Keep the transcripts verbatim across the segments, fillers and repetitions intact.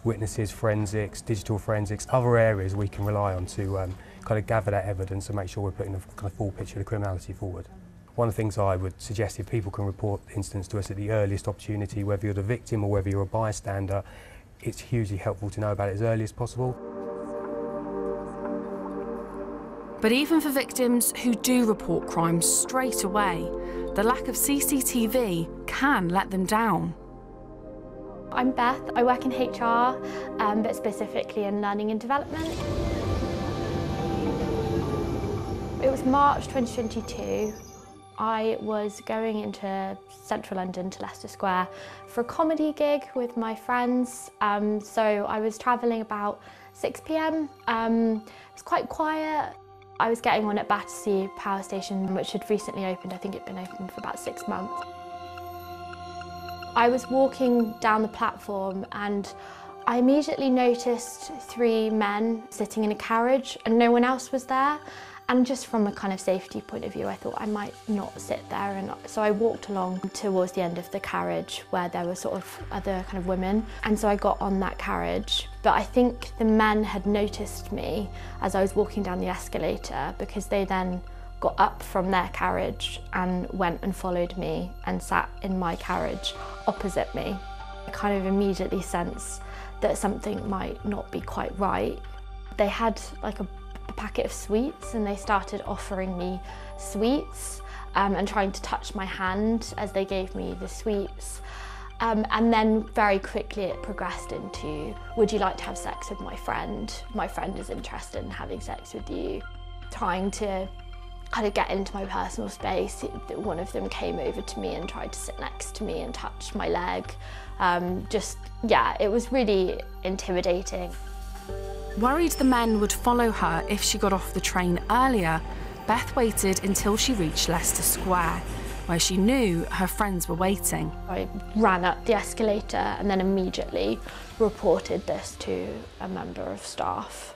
witnesses, forensics, digital forensics, other areas we can rely on to um, kind of gather that evidence and make sure we're putting a kind of full picture of the criminality forward. One of the things I would suggest, if people can report incidents to us at the earliest opportunity, whether you're the victim or whether you're a bystander, it's hugely helpful to know about it as early as possible. But even for victims who do report crimes straight away, the lack of C C T V can let them down. I'm Beth. I work in H R, um, but specifically in learning and development. It was March twenty twenty-two. I was going into central London to Leicester Square for a comedy gig with my friends. Um, so I was travelling about six p m. Um, it was quite quiet. I was getting on at Battersea Power Station, which had recently opened. I think it'd been open for about six months. I was walking down the platform and I immediately noticed three men sitting in a carriage and no one else was there. And just from a kind of safety point of view, I thought I might not sit there. And so I walked along towards the end of the carriage where there were sort of other kind of women. And so I got on that carriage. But I think the men had noticed me as I was walking down the escalator, because they then got up from their carriage and went and followed me and sat in my carriage opposite me. I kind of immediately sensed that something might not be quite right. They had like a a packet of sweets and they started offering me sweets um, and trying to touch my hand as they gave me the sweets. Um, and then very quickly it progressed into, would you like to have sex with my friend? My friend is interested in having sex with you. Trying to kind of get into my personal space, one of them came over to me and tried to sit next to me and touch my leg. Um, just, yeah, it was really intimidating. Worried the men would follow her if she got off the train earlier, Beth waited until she reached Leicester Square, where she knew her friends were waiting. I ran up the escalator and then immediately reported this to a member of staff.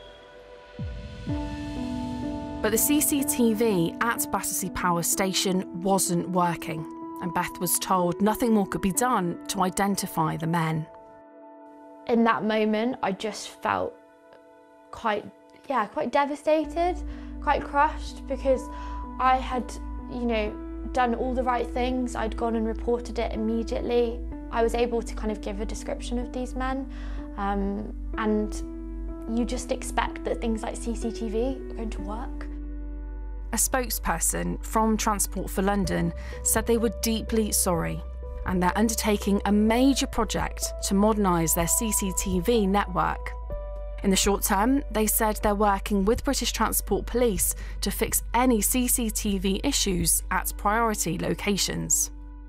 But the C C T V at Battersea Power Station wasn't working, and Beth was told nothing more could be done to identify the men. In that moment, I just felt quite, yeah, quite devastated, quite crushed, because I had, you know, done all the right things. I'd gone and reported it immediately. I was able to kind of give a description of these men, um, and you just expect that things like C C T V are going to work. A spokesperson from Transport for London said they were deeply sorry, and they're undertaking a major project to modernise their C C T V network. In the short term, they said they're working with British Transport Police to fix any C C T V issues at priority locations.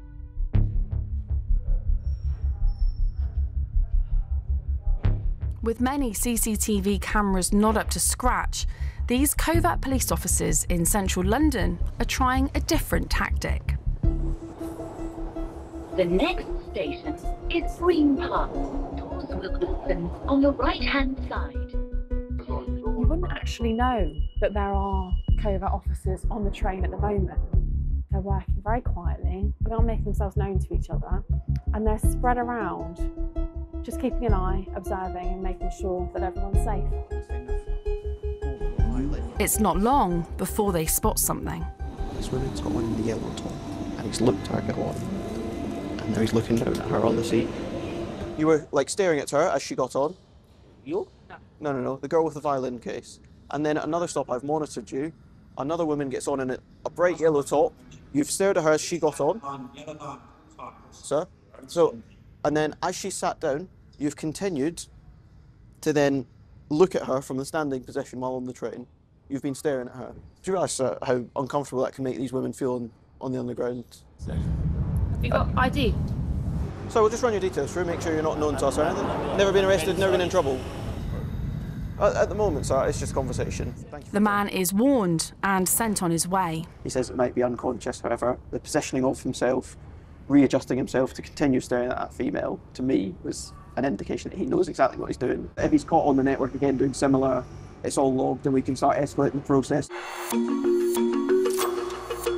With many C C T V cameras not up to scratch, these covert police officers in central London are trying a different tactic. The next station is Green Park. Doors will open on the right-hand side. You wouldn't actually know that there are covert officers on the train at the moment. They're working very quietly, they aren't making themselves known to each other, and they're spread around, just keeping an eye, observing and making sure that everyone's safe. It's not long before they spot something. This woman's got on the yellow top, and he's looked her get on. And now he's looking down at her on the seat. You were, like, staring at her as she got on? You? No. No, no, no, the girl with the violin case. And then at another stop, I've monitored you. Another woman gets on in a, a bright yellow top. You've stared at her as she got on. Sir? So, and then as she sat down, you've continued to then look at her from the standing position while on the train. You've been staring at her. Do you realise uh, how uncomfortable that can make these women feel on, on the underground? Have you got I D? So we'll just run your details through, make sure you're not known to us or anything. Never been arrested, never been in trouble. At, at the moment, sir, it's just conversation. Thank you. The man is warned and sent on his way. He says it might be unconscious, however. The positioning of himself, readjusting himself to continue staring at that female, to me, was an indication that he knows exactly what he's doing. If he's caught on the network again doing similar, it's all logged and we can start escalating the process.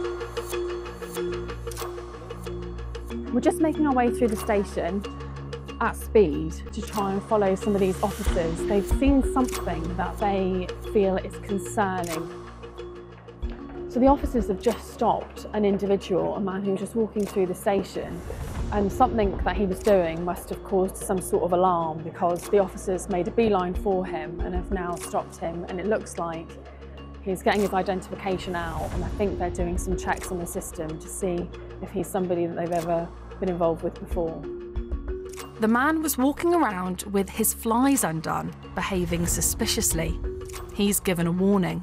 We're just making our way through the station at speed to try and follow some of these officers. They've seen something that they feel is concerning. So the officers have just stopped an individual, a man who was just walking through the station, and something that he was doing must have caused some sort of alarm, because the officers made a beeline for him and have now stopped him, and it looks like he's getting his identification out, and I think they're doing some checks on the system to see if he's somebody that they've ever been involved with before. The man was walking around with his flies undone, behaving suspiciously. He's given a warning.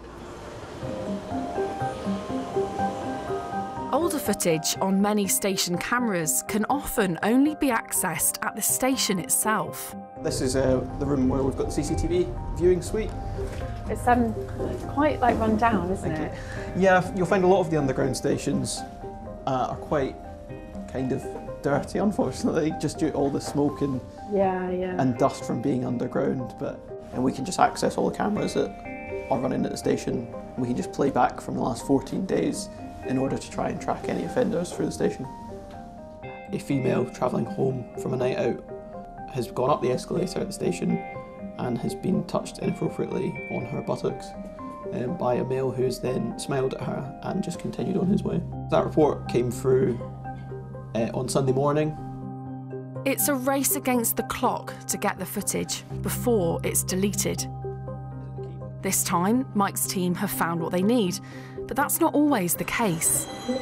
Older footage on many station cameras can often only be accessed at the station itself. This is uh, the room where we've got the C C T V viewing suite. It's um, quite like run down, isn't Okay. it? Yeah, you'll find a lot of the underground stations uh, are quite kind of dirty, unfortunately, just due to all the smoke and, Yeah, yeah. and dust from being underground. But and we can just access all the cameras that are running at the station. We can just play back from the last fourteen days in order to try and track any offenders through the station. A female travelling home from a night out has gone up the escalator at the station and has been touched inappropriately on her buttocks um, by a male who's then smiled at her and just continued on his way. That report came through uh, on Sunday morning. It's a race against the clock to get the footage before it's deleted. This time, Mike's team have found what they need, but that's not always the case.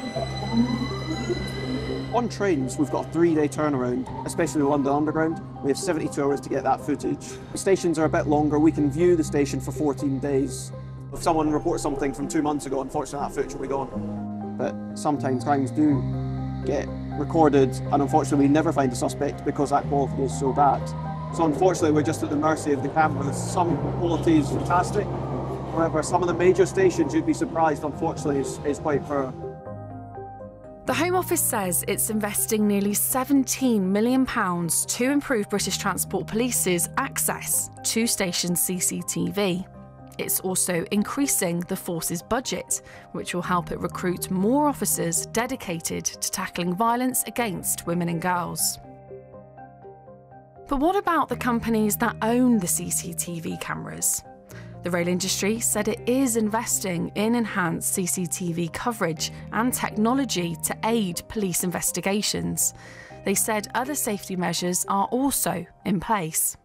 On trains, we've got a three-day turnaround, especially the London Underground. We have seventy-two hours to get that footage. The stations are a bit longer. We can view the station for fourteen days. If someone reports something from two months ago, unfortunately that footage will be gone. But sometimes crimes do get recorded, and unfortunately we never find a suspect because that quality is so bad. So unfortunately we're just at the mercy of the cameras. Some quality is fantastic. However, some of the major stations, you'd be surprised, unfortunately, is, is quite poor. The Home Office says it's investing nearly seventeen million pounds to improve British Transport Police's access to station C C T V. It's also increasing the force's budget, which will help it recruit more officers dedicated to tackling violence against women and girls. But what about the companies that own the C C T V cameras? The rail industry said it is investing in enhanced C C T V coverage and technology to aid police investigations. They said other safety measures are also in place.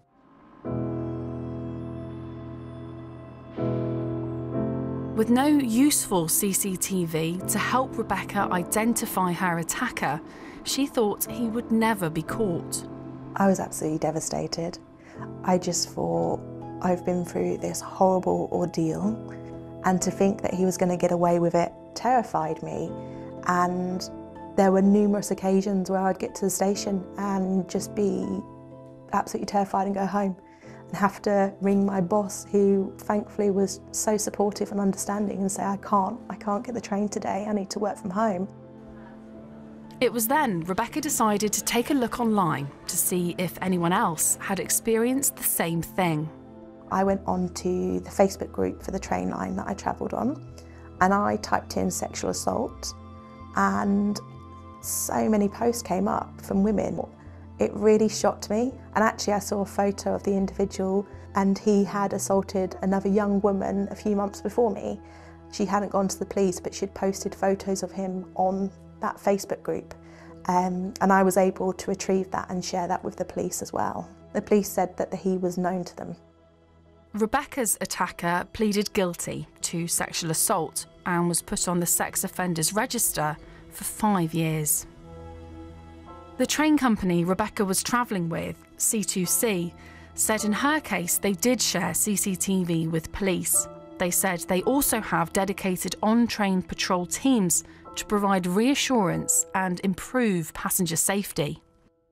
With no useful C C T V to help Rebecca identify her attacker, she thought he would never be caught. I was absolutely devastated. I just thought, I've been through this horrible ordeal, and to think that he was going to get away with it terrified me. And there were numerous occasions where I'd get to the station and just be absolutely terrified and go home and have to ring my boss, who thankfully was so supportive and understanding, and say, I can't, I can't get the train today, I need to work from home. It was then Rebecca decided to take a look online to see if anyone else had experienced the same thing. I went on to the Facebook group for the train line that I travelled on, and I typed in sexual assault, and so many posts came up from women. It really shocked me, and actually I saw a photo of the individual, and he had assaulted another young woman a few months before me. She hadn't gone to the police, but she'd posted photos of him on that Facebook group, um, and I was able to retrieve that and share that with the police as well. The police said that he was known to them. Rebecca's attacker pleaded guilty to sexual assault and was put on the sex offenders register for five years. The train company Rebecca was travelling with, C two C, said in her case they did share C C T V with police. They said they also have dedicated on-train patrol teams to provide reassurance and improve passenger safety.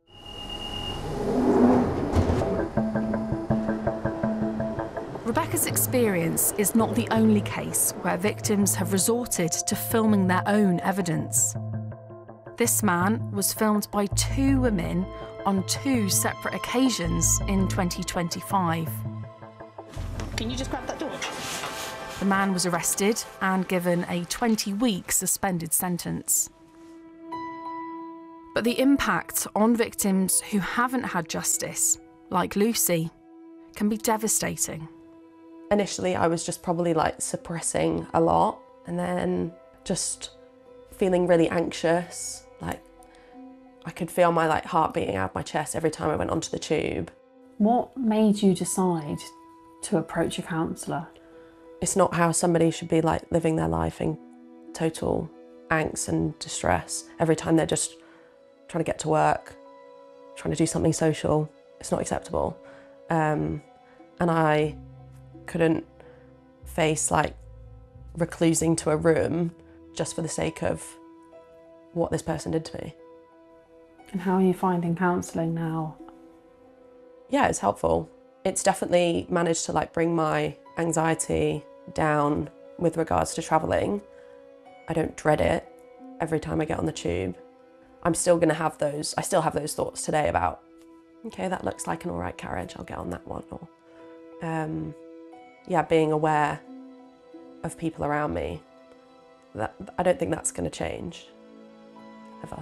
Rebecca's experience is not the only case where victims have resorted to filming their own evidence. This man was filmed by two women on two separate occasions in twenty twenty-five. Can you just grab that door? The man was arrested and given a twenty-week suspended sentence. But the impact on victims who haven't had justice, like Lucy, can be devastating. Initially, I was just probably like suppressing a lot and then just feeling really anxious. Like I could feel my like heart beating out of my chest every time I went onto the tube. What made you decide to approach a counsellor? It's not how somebody should be like living their life in total angst and distress every time they're just trying to get to work, trying to do something social. It's not acceptable. Um, and I couldn't face like reclusing to a room just for the sake of what this person did to me. And how are you finding counselling now? Yeah, it's helpful. It's definitely managed to like bring my anxiety down with regards to travelling. I don't dread it every time I get on the tube. I'm still going to have those, I still have those thoughts today about, okay, that looks like an all right carriage, I'll get on that one. Or, um, yeah, being aware of people around me. That, I don't think that's going to change, ever.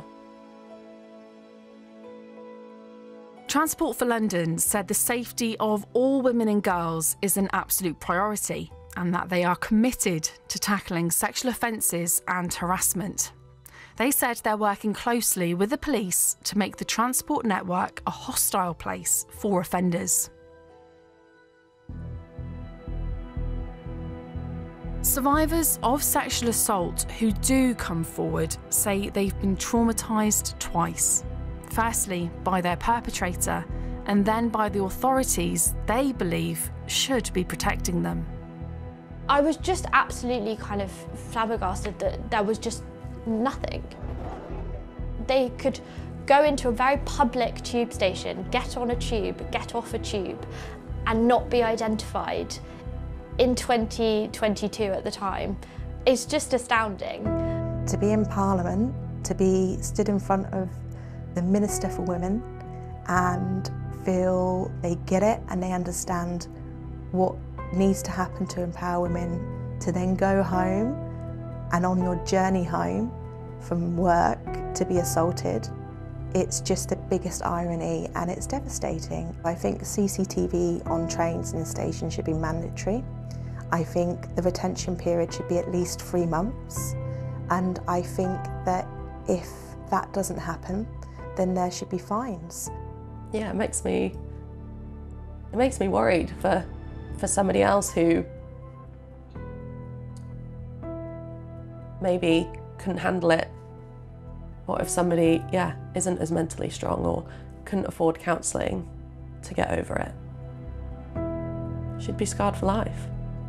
Transport for London said the safety of all women and girls is an absolute priority and that they are committed to tackling sexual offences and harassment. They said they're working closely with the police to make the transport network a hostile place for offenders. Survivors of sexual assault who do come forward say they've been traumatised twice. Firstly, by their perpetrator, and then by the authorities they believe should be protecting them. I was just absolutely kind of flabbergasted that there was just nothing. They could go into a very public tube station, get on a tube, get off a tube, and not be identified in twenty twenty-two at the time. It's just astounding. To be in Parliament, to be stood in front of the Minister for Women and feel they get it and they understand what needs to happen to empower women, to then go home and on your journey home from work to be assaulted, it's just the biggest irony and it's devastating. I think C C T V on trains and stations should be mandatory. I think the retention period should be at least three months. And I think that if that doesn't happen, then there should be fines. Yeah, it makes me, it makes me worried for, for somebody else who maybe couldn't handle it. What if somebody, yeah, isn't as mentally strong or couldn't afford counselling to get over it? Should be scarred for life.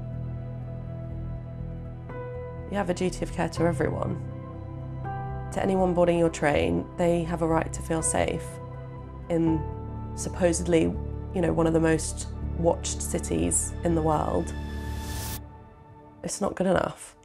You have a duty of care to everyone. To anyone boarding your train, they have a right to feel safe in supposedly, you know, one of the most watched cities in the world. It's not good enough.